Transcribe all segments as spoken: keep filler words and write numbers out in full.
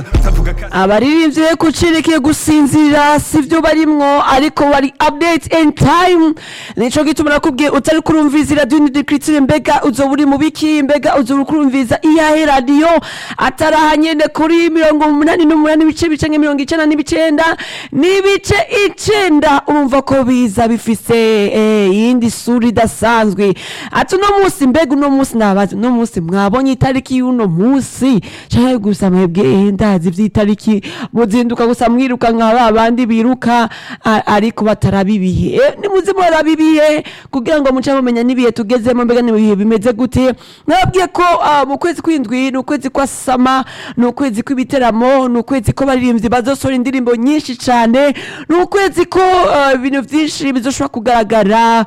abaririmbye kucerekeye gusinzira sivyo barimwo ariko bari update and time nico gituma nakubwiye utari kurumviza radio Nidikritire mbega uzoba uri mu biki mbega uzoba kurumviza iyahe radio atarahanyene kuri mirongo umunani n'umunani ibice bicange mirongo icenda n'ibicenda n'ibice icenda urumva ko biza bifise eh yindi suri idasanzwe ati no musi mbega no musi nabazi no musi mwabonye itariki y'uno musi cyangwa gusa mwebwe ndazi vy'itariki muzinduka gusa mwiruka nk'aba bandi biruka ariko batarabibihe ni muzi barabibihe kugira ngo muca bamenya nibihe tugezemo mbega nibihe bimeze gute nababwiye ko mu kwezi kwindwi no kwezi kwa sama no kwezi kw'ibiteramo no kwezi ko baririmbyi bazosora indirimbo nyinshi cyane no kwezi ko ibintu byinshi bizoshobora kugaragara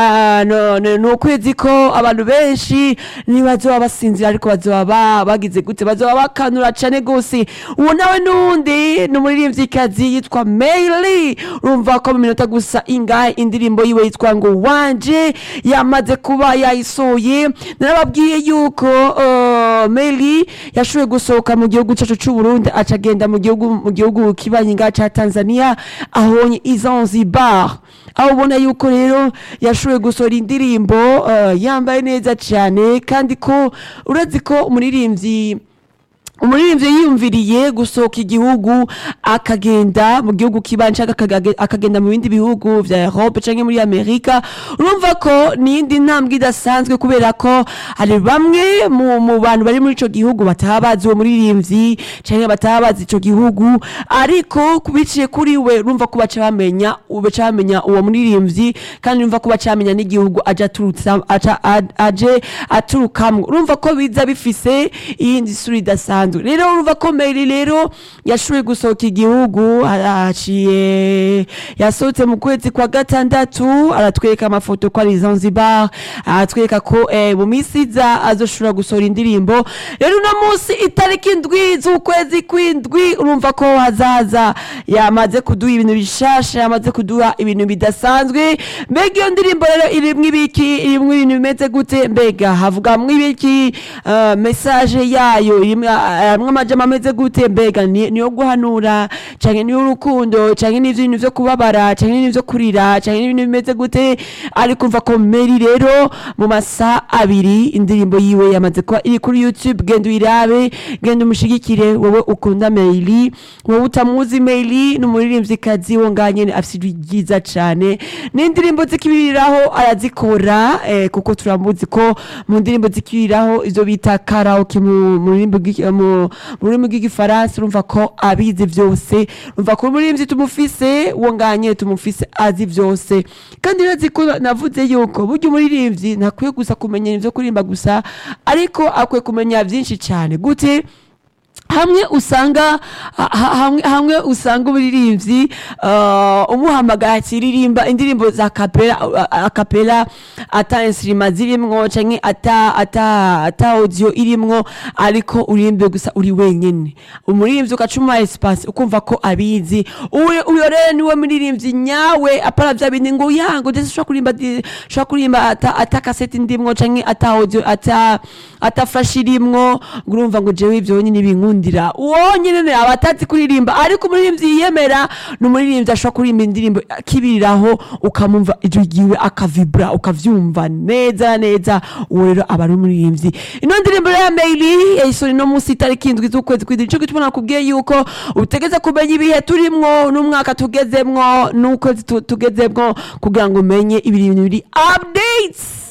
no kwezi ko abantu benshi nibazoba basinzira ariko bazoba bagize gute bazoba bakanura cyane gose uwo nawe nundi n'umuririmvyikazi yitwa Meili urumva ko mu minota gusa ingahe indirimbo yiwe yitwa ngo wanje yamaze kuba yayisoye narababwiye yuko uh, Meili yashoboye gusohoka mu gihugu cyacu cy'u Burundi acagenda mu gihugu mu gihugu kibanye nga ca Tanzania ahonye Zanzibar aho ubona yuko rero yashoboye gusohora indirimbo uh, yambaye neza cyane kandi ko urazi ko umuririmbyi umuririmbyi yiyumviriye gusohoka igihugu akagenda mu gihugu kibanje akagenda mu bindi bihugu vya Europe canke muri Amerika urumva ko nindi ntambwe idasanzwe kubera ko hari bamwe mu, mu bantu bari muri ico gihugu batabazi uwo muririmbyi canke batabazi ico gihugu ariko kubiciye kuri we urumva ko baca bamenya ubaca bamenya uwo muririmbyi kandi urumva ko baca bamenya n'igihugu aje aturutsa aje aturukamwe urumva ko biza bifise iyindi suri idasanzwe rero uruva ko Meili rero yashoboye gusohoka igihugu aciye yasohotse mu kwezi kwa gatandatu aratwereka amafoto ko ari Zanzibar aratwereka ko eh, mu misiza azoshobora gusohora indirimbo rero uno munsi itariki indwi z'ukwezi kw'indwi urumva ko hazaza yamaze kuduha ibintu bishasha yamaze kuduha ibintu bidasanzwe mbega iyo ndirimbo rero irimwo ibiki irimwo ibintu bimeze gute mbega havugamwo ibiki uh, message yayo irimwo amwe amajama ameze gute mbega niyo guhanura canke niyo urukundo canke n'ivyo vyo kubabara canke n'ivyo kurira canke n'ibintu bimeze gute ariko umva ko Meili rero mu masa abiri indirimbo yiwe yamaze kuba iri kuri YouTube genda uyirabe genda umushigikire wowe ukunda Meili wowe utamuzi Meili n'umuririmvyikazi wo nganye afite ryiza cane n'indirimbo zikibiriraho arazikora eh, kuko turamuzi ko mu ndirimbo zikibiriraho izo bita karaoke mu murimbo mu murimi bw'igifaransa urumva ko abizi vyose urumva ko umuririmbyi tumufise wonganye tumufise azi vyose kandi urazi ko navuze yuko burya umuririmbyi ntakwiye gusa kumenya ivyo kurimba gusa ariko akwiye kumenya vyinshi cyane gute hamwe usanga hamwe hamwe usanga umuririmbyi uh, umuhamagara akiririmba indirimbo za kapela uh, kapela ata instrument zirimwo canke ata ata ata audio irimwo ariko urimbe gusa uri wenyene umuririmbyi ukacuma espace ukumva ko abizi uyo uyo rero niwe muririmbyi nyawe apara vya bindi ngo yango ndetse shwa kurimba shwa kurimba ata ata cassette ndimwo canke ata audio ata ata flash irimwo urumva ngo jewe ivyo nyine binkundira uwo nyine abatazi kuririmba ariko umuririmbyi yiyemera n'umuririmbyi ashobora kuririmba indirimbo kibiriraho ukamumva ijwi giwe akavibra ukavyumva neza neza uwo rero aba ari umuririmbyi ino ndirimbo ya Meili yayisori no musi itariki indwi z'ukwezi kw'indwi cyo gituma nakubwiye yuko utegeza kumenya ibihe turimwo n'umwaka tugezemwo n'ukwezi tugezemwo kugira ngo umenye ibintu biri updates